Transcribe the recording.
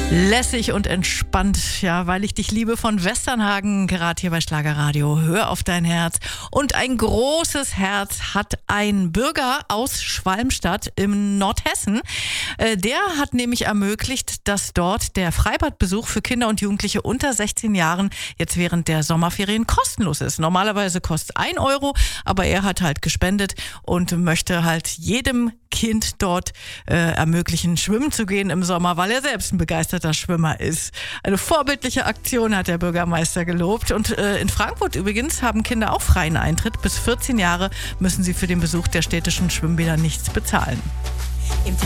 Lässig und entspannt, ja, weil ich dich liebe von Westernhagen, gerade hier bei Schlagerradio. Hör auf dein Herz. Und ein großes Herz hat ein Bürger aus Schwalmstadt im Nordhessen. Der hat nämlich ermöglicht, dass dort der Freibadbesuch für Kinder und Jugendliche unter 16 Jahren jetzt während der Sommerferien kostenlos ist. Normalerweise kostet 1 Euro, aber er hat halt gespendet und möchte halt jedem Kind dort ermöglichen, schwimmen zu gehen im Sommer, weil er selbst ein begeisterter Schwimmer ist. Eine vorbildliche Aktion, hat der Bürgermeister gelobt. Und in Frankfurt übrigens haben Kinder auch freien Eintritt. Bis 14 Jahre müssen sie für den Besuch der städtischen Schwimmbäder nichts bezahlen.